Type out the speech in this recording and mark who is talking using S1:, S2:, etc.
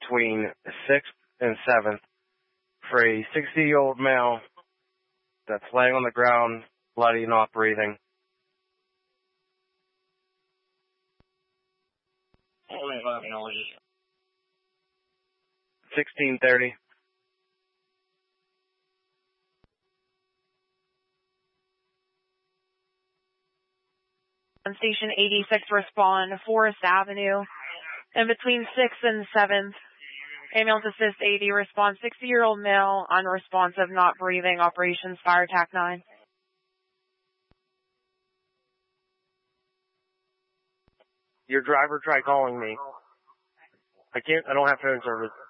S1: between 6th and 7th for a 60-year-old male that's laying on the ground, bloody, not breathing. 1630.
S2: On Station 86, respond Forest Avenue. And between 6th and 7th, ambulance assist 80, respond 60-year-old male, unresponsive, not breathing, operations fire TAC 9.
S1: Your driver tried calling me. I don't have phone service.